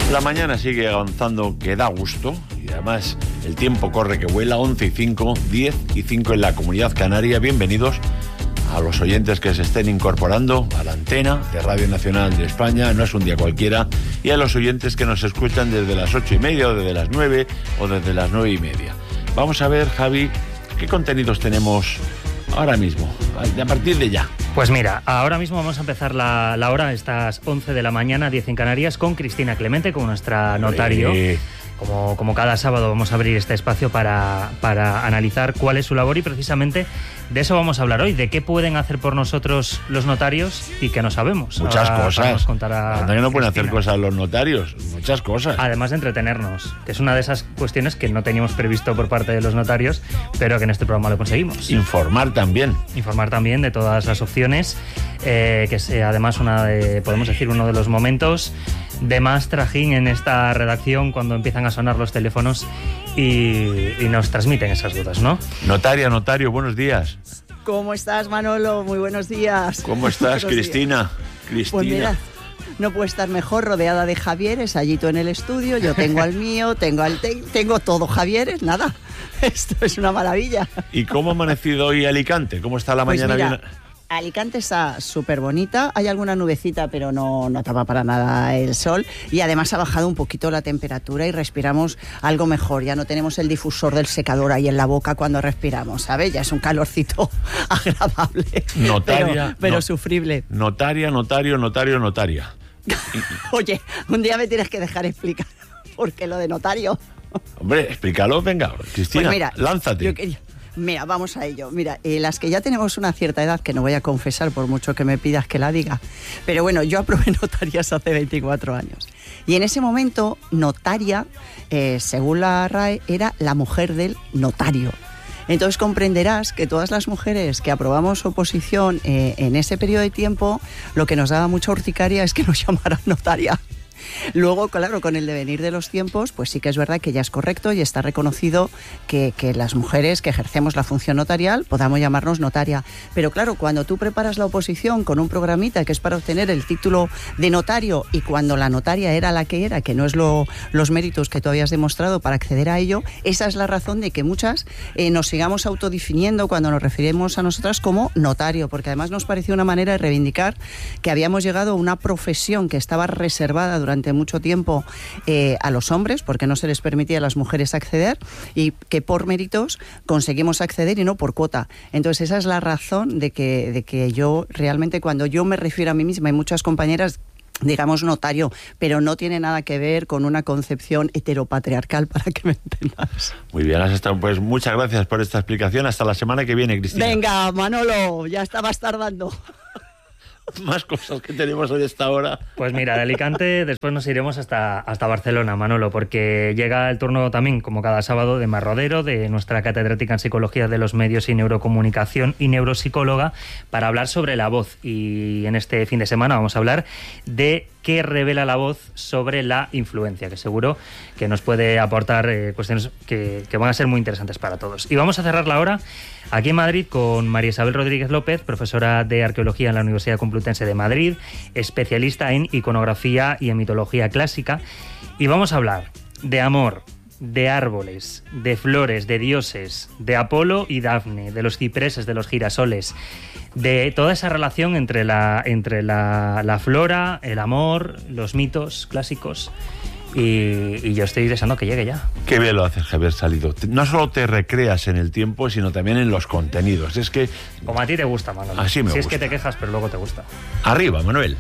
La mañana sigue avanzando, que da gusto, y además el tiempo corre que vuela. 11:05, 10:05 en la Comunidad Canaria. Bienvenidos a los oyentes que se estén incorporando a la antena de Radio Nacional de España, no es un día cualquiera, y a los oyentes que nos escuchan desde las 8:30 o desde las 9 o desde las 9:30. Vamos a ver, Javi, qué contenidos tenemos ahora mismo, a partir de ya. Pues mira, ahora mismo vamos a empezar la hora, estas 11 de la mañana, 10 en Canarias, con Cristina Clemente, con nuestra notario. Como cada sábado vamos a abrir este espacio para analizar cuál es su labor, y precisamente de eso vamos a hablar hoy, de qué pueden hacer por nosotros los notarios y que no sabemos. Muchas cosas. Nos contará que no pueden Cristina. hacer cosas los notarios, muchas cosas. Además de entretenernos, que es una de esas cuestiones que no teníamos previsto por parte de los notarios, pero que en este programa lo conseguimos. Informar también. Informar también de todas las opciones, que es además podemos decir, uno de los momentos de más trajín en esta redacción, cuando empiezan a sonar los teléfonos y nos transmiten esas dudas, ¿no? Notario, buenos días. ¿Cómo estás, Manolo? Muy buenos días. ¿Cómo estás, Buenos Cristina? días. Pues mira, no puedo estar mejor rodeada de Javieres, allí tú en el estudio, yo tengo al mío, tengo todo Javieres, nada. Esto es una maravilla. ¿Y cómo ha amanecido hoy Alicante? ¿Cómo está la mañana? Mira, bien? Alicante está súper bonita, hay alguna nubecita, pero no tapa para nada el sol, y además ha bajado un poquito la temperatura y respiramos algo mejor. Ya no tenemos el difusor del secador ahí en la boca cuando respiramos, ¿sabes? Ya es un calorcito agradable, Notaria, pero sufrible. Notaria. Oye, un día me tienes que dejar explicar por qué lo de notario. Hombre, explícalo, venga, Cristina, Pues mira, lánzate. Mira, vamos a ello. Mira, las que ya tenemos una cierta edad, que no voy a confesar por mucho que me pidas que la diga, pero bueno, yo aprobé notarías hace 24 años. Y en ese momento, notaria, según la RAE, era la mujer del notario. Entonces comprenderás que todas las mujeres que aprobamos oposición en ese periodo de tiempo, lo que nos daba mucha urticaria es que nos llamaran notaria. Luego, claro, con el devenir de los tiempos, pues sí que es verdad que ya es correcto y está reconocido que las mujeres que ejercemos la función notarial podamos llamarnos notaria. Pero claro, cuando tú preparas la oposición con un programita que es para obtener el título de notario, y cuando la notaria era la que era, que no es los méritos que tú habías demostrado para acceder a ello, esa es la razón de que muchas nos sigamos autodefiniendo cuando nos referimos a nosotras como notario, porque además nos pareció una manera de reivindicar que habíamos llegado a una profesión que estaba reservada durante mucho tiempo a los hombres, porque no se les permitía a las mujeres acceder, y que por méritos conseguimos acceder y no por cuota. Entonces esa es la razón de que yo realmente, cuando yo me refiero a mí misma y muchas compañeras, digamos notario, pero no tiene nada que ver con una concepción heteropatriarcal, para que me entendas. Muy bien, has estado, pues muchas gracias por esta explicación. Hasta la semana que viene, Cristina. Venga, Manolo, ya estabas tardando. Más cosas que tenemos hoy a esta hora. Pues mira, de Alicante después nos iremos hasta Barcelona, Manolo, porque llega el turno también, como cada sábado, de Mar Rodero, de nuestra catedrática en Psicología de los Medios y Neurocomunicación y neuropsicóloga, para hablar sobre la voz. Y en este fin de semana vamos a hablar de qué revela la voz sobre la influencia, que seguro que nos puede aportar cuestiones que van a ser muy interesantes para todos. Y vamos a cerrar la hora aquí en Madrid con María Isabel Rodríguez López, profesora de Arqueología en la Universidad Complutense de Madrid, especialista en iconografía y en mitología clásica. Y vamos a hablar de amor, de árboles, de flores, de dioses, de Apolo y Dafne, de los cipreses, de los girasoles, de toda esa relación entre la flora, el amor, los mitos clásicos. Y yo estoy deseando que llegue ya. Qué bien lo haces, Javier Salido. No solo te recreas en el tiempo, sino también en los contenidos. Es que... Como a ti te gusta, Manolo. Así me gusta. Si es que te quejas, pero luego te gusta. Arriba, Manuel.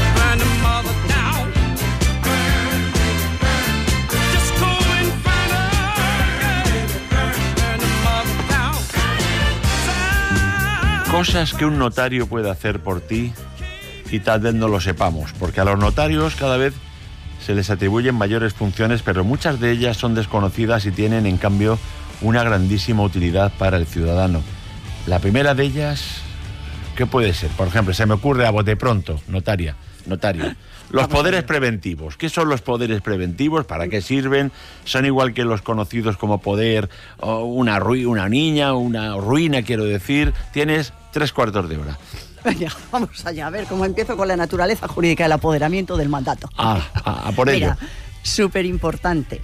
Cosas que un notario puede hacer por ti y tal vez no lo sepamos, porque a los notarios cada vez se les atribuyen mayores funciones, pero muchas de ellas son desconocidas y tienen, en cambio, una grandísima utilidad para el ciudadano. La primera de ellas, ¿qué puede ser? Por ejemplo, se me ocurre a bote pronto, notario. Los poderes preventivos. ¿Qué son los poderes preventivos? ¿Para qué sirven? ¿Son igual que los conocidos como poder una niña, una ruina, quiero decir? Tienes 3/4 de hora. Venga, vamos allá, a ver cómo empiezo con la naturaleza jurídica del apoderamiento del mandato. Por ello. Mira, Súper importante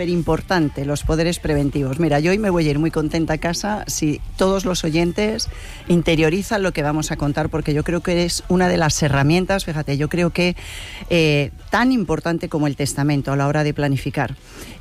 los poderes preventivos. Mira, yo hoy me voy a ir muy contenta a casa si todos los oyentes interiorizan lo que vamos a contar, porque yo creo que es una de las herramientas, fíjate, yo creo que tan importante como el testamento a la hora de planificar.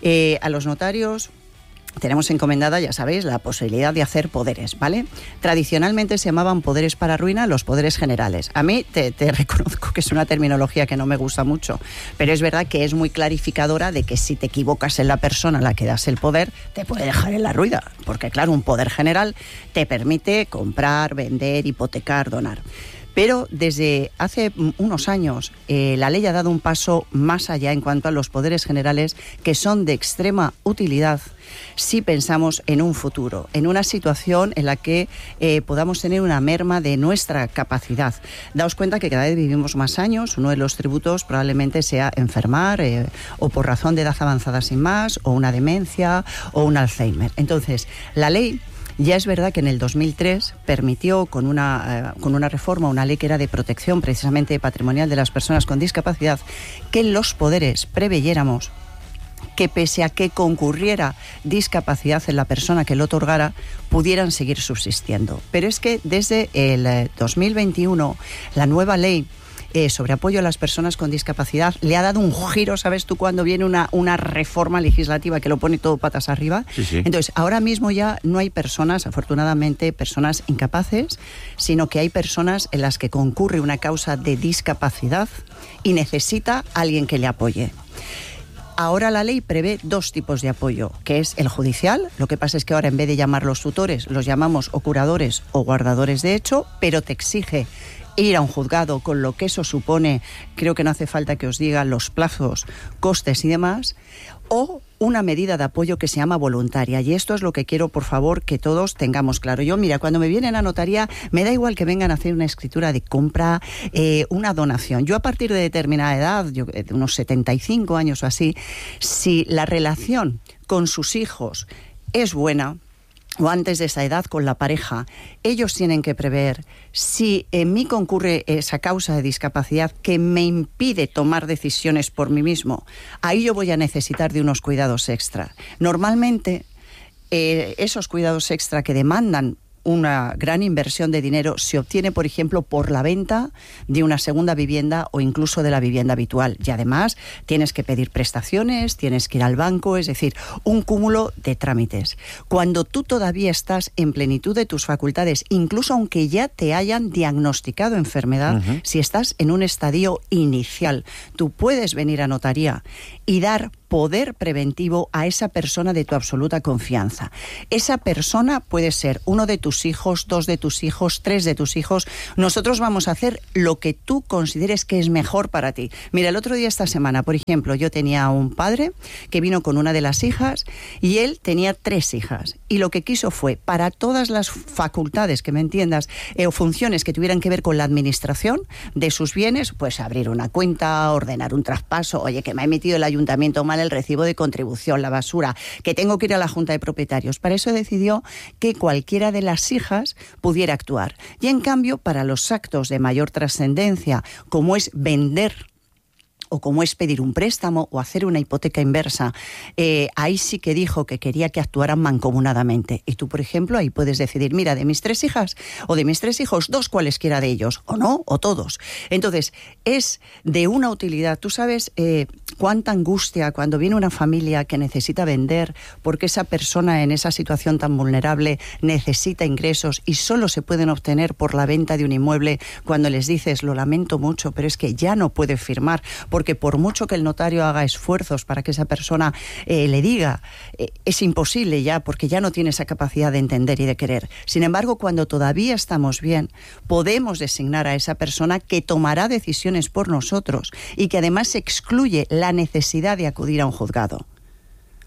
A los notarios tenemos encomendada, ya sabéis, la posibilidad de hacer poderes, ¿vale? Tradicionalmente se llamaban poderes para ruina los poderes generales. A mí te reconozco que es una terminología que no me gusta mucho, pero es verdad que es muy clarificadora de que si te equivocas en la persona a la que das el poder, te puede dejar en la ruina, porque claro, un poder general te permite comprar, vender, hipotecar, donar. Pero desde hace unos años la ley ha dado un paso más allá en cuanto a los poderes generales, que son de extrema utilidad si pensamos en un futuro, en una situación en la que podamos tener una merma de nuestra capacidad. Daos cuenta que cada vez vivimos más años, uno de los tributos probablemente sea enfermar o por razón de edad avanzada sin más, o una demencia o un Alzheimer. Entonces, la ley ya es verdad que en el 2003 permitió con una reforma, una ley que era de protección precisamente patrimonial de las personas con discapacidad, que los poderes preveyéramos que pese a que concurriera discapacidad en la persona que lo otorgara, pudieran seguir subsistiendo. Pero es que desde el 2021 la nueva ley sobre apoyo a las personas con discapacidad le ha dado un giro, ¿sabes tú? Cuando viene una reforma legislativa que lo pone todo patas arriba. Sí, sí. Entonces, ahora mismo ya no hay personas, afortunadamente, personas incapaces, sino que hay personas en las que concurre una causa de discapacidad y necesita alguien que le apoye. Ahora la ley prevé dos tipos de apoyo, que es el judicial. Lo que pasa es que ahora, en vez de llamarlos tutores, los llamamos o curadores o guardadores de hecho, pero te exige ir a un juzgado, con lo que eso supone. Creo que no hace falta que os diga los plazos, costes y demás, o una medida de apoyo que se llama voluntaria. Y esto es lo que quiero, por favor, que todos tengamos claro. Yo, mira, cuando me vienen a notaría, me da igual que vengan a hacer una escritura de compra, una donación. Yo, a partir de determinada edad, de unos 75 años o así, si la relación con sus hijos es buena, o antes de esa edad con la pareja, ellos tienen que prever si en mí concurre esa causa de discapacidad que me impide tomar decisiones por mí mismo. Ahí yo voy a necesitar de unos cuidados extra. Normalmente, esos cuidados extra que demandan una gran inversión de dinero se obtiene, por ejemplo, por la venta de una segunda vivienda o incluso de la vivienda habitual. Y además tienes que pedir prestaciones, tienes que ir al banco, es decir, un cúmulo de trámites. Cuando tú todavía estás en plenitud de tus facultades, incluso aunque ya te hayan diagnosticado enfermedad, si estás en un estadio inicial, tú puedes venir a notaría y dar poder preventivo a esa persona de tu absoluta confianza. Esa persona puede ser uno de tus hijos, dos de tus hijos, tres de tus hijos. Nosotros vamos a hacer lo que tú consideres que es mejor para ti. Mira, el otro día, esta semana, por ejemplo, yo tenía un padre que vino con una de las hijas y él tenía 3 hijas. Y lo que quiso fue, para todas las facultades, que me entiendas, o funciones que tuvieran que ver con la administración de sus bienes, pues abrir una cuenta, ordenar un traspaso, oye, que me ha emitido el ayuntamiento mal el recibo de contribución, la basura, que tengo que ir a la Junta de Propietarios. Para eso decidió que cualquiera de las hijas pudiera actuar. Y en cambio, para los actos de mayor trascendencia, como es vender o como es pedir un préstamo o hacer una hipoteca inversa, ahí sí que dijo que quería que actuaran mancomunadamente. Y tú, por ejemplo, ahí puedes decidir, mira, de mis 3 hijas o de mis 3 hijos, 2 cualesquiera de ellos, o no, o todos. Entonces, es de una utilidad. Tú sabes cuánta angustia cuando viene una familia que necesita vender porque esa persona en esa situación tan vulnerable necesita ingresos y solo se pueden obtener por la venta de un inmueble, cuando les dices, lo lamento mucho, pero es que ya no puede firmar, porque por mucho que el notario haga esfuerzos para que esa persona le diga, es imposible ya, porque ya no tiene esa capacidad de entender y de querer. Sin embargo, cuando todavía estamos bien, podemos designar a esa persona que tomará decisiones por nosotros y que además excluye la necesidad de acudir a un juzgado.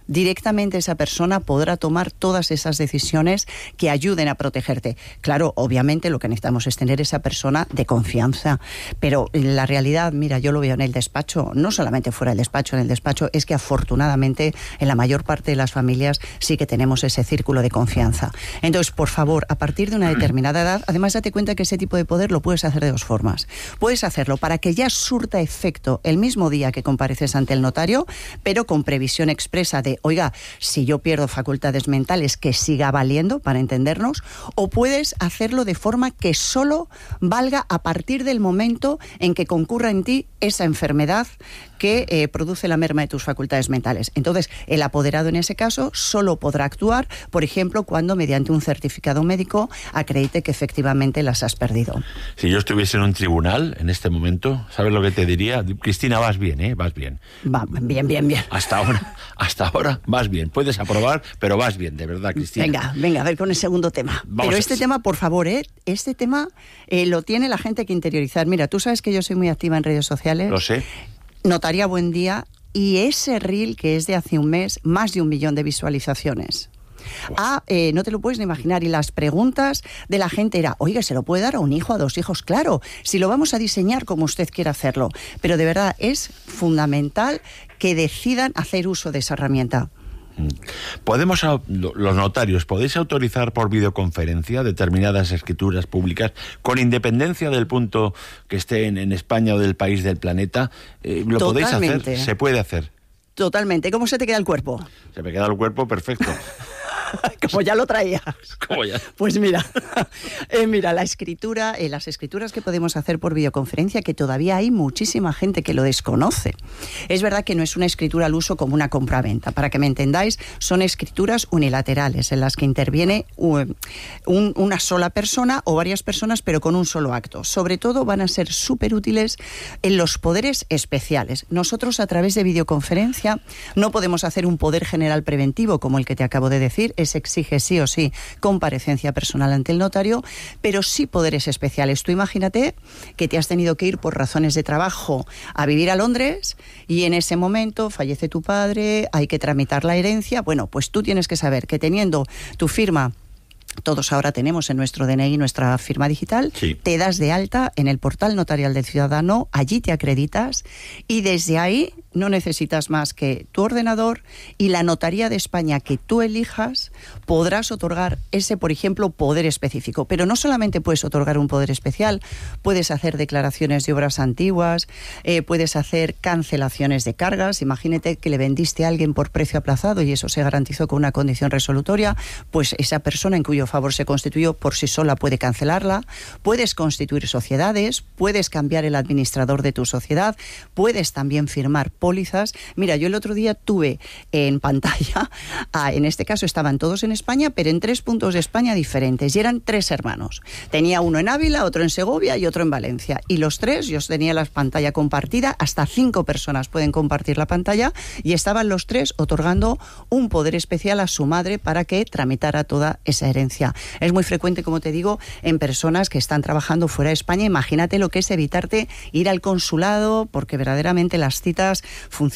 directamente esa persona podrá tomar todas esas decisiones que ayuden a protegerte. Claro, obviamente lo que necesitamos es tener esa persona de confianza, pero la realidad, mira, yo lo veo en el despacho, no solamente fuera del despacho, en el despacho, es que afortunadamente en la mayor parte de las familias sí que tenemos ese círculo de confianza. Entonces, por favor, a partir de una determinada edad, además date cuenta que ese tipo de poder lo puedes hacer de dos formas. Puedes hacerlo para que ya surta efecto el mismo día que compareces ante el notario, pero con previsión expresa de, oiga, si yo pierdo facultades mentales, que siga valiendo, para entendernos, o puedes hacerlo de forma que solo valga a partir del momento en que concurra en ti esa enfermedad que produce la merma de tus facultades mentales. Entonces, el apoderado en ese caso solo podrá actuar, por ejemplo, cuando mediante un certificado médico acredite que efectivamente las has perdido. Si yo estuviese en un tribunal en este momento, ¿sabes lo que te diría? Cristina, vas bien, ¿eh? Vas bien. Va, bien. Hasta ahora vas bien. Puedes aprobar, pero vas bien, de verdad, Cristina. Venga, a ver con el segundo tema. Pero este tema, por favor, este tema lo tiene la gente que interiorizar. Mira, tú sabes que yo soy muy activa en redes sociales. Lo sé. Notaría Buen Día, y ese reel que es de hace un mes, más de 1 millón de visualizaciones. No te lo puedes ni imaginar. Y las preguntas de la gente era, oiga, ¿se lo puede dar a un hijo, a 2 hijos? Claro, si lo vamos a diseñar como usted quiera hacerlo. Pero de verdad es fundamental que decidan hacer uso de esa herramienta. Los notarios, ¿podéis autorizar por videoconferencia determinadas escrituras públicas con independencia del punto que esté en España o del país del planeta? ¿Lo podéis hacer? ¿Se puede hacer? Totalmente. ¿Cómo se te queda el cuerpo? Se me queda el cuerpo perfecto. Como ya lo traías. Ya. Pues mira, la escritura, las escrituras que podemos hacer por videoconferencia, que todavía hay muchísima gente que lo desconoce. Es verdad que no es una escritura al uso como una compraventa. Para que me entendáis, son escrituras unilaterales en las que interviene una sola persona o varias personas, pero con un solo acto. Sobre todo van a ser súper útiles en los poderes especiales. Nosotros, a través de videoconferencia, no podemos hacer un poder general preventivo como el que te acabo de decir. Se exige sí o sí comparecencia personal ante el notario, pero sí poderes especiales. Tú imagínate que te has tenido que ir por razones de trabajo a vivir a Londres y en ese momento fallece tu padre, hay que tramitar la herencia. Bueno, pues tú tienes que saber que teniendo tu firma, todos ahora tenemos en nuestro DNI nuestra firma digital, sí. Te das de alta en el portal notarial del ciudadano, allí te acreditas y desde ahí no necesitas más que tu ordenador y la notaría de España que tú elijas podrás otorgar ese, por ejemplo, poder específico. Pero no solamente puedes otorgar un poder especial, puedes hacer declaraciones de obras antiguas, puedes hacer cancelaciones de cargas. Imagínate que le vendiste a alguien por precio aplazado y eso se garantizó con una condición resolutoria, pues esa persona en cuyo favor se constituyó por sí sola puede cancelarla. Puedes constituir sociedades, puedes cambiar el administrador de tu sociedad, puedes también firmar pólizas. Mira, yo el otro día tuve en pantalla, en este caso estaban todos en España, pero en 3 puntos de España diferentes, y eran 3 hermanos. Tenía uno en Ávila, otro en Segovia y otro en Valencia. Y los 3, yo tenía la pantalla compartida, hasta 5 personas pueden compartir la pantalla, y estaban los 3 otorgando un poder especial a su madre para que tramitara toda esa herencia. Es muy frecuente, como te digo, en personas que están trabajando fuera de España. Imagínate lo que es evitarte ir al consulado, porque verdaderamente las citas funcionan